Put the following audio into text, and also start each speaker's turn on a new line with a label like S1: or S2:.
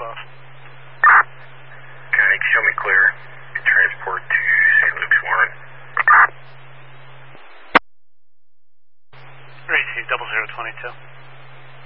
S1: off.
S2: County, show me clear. Transport to St. Luke's, Warren.
S1: Receive 0022.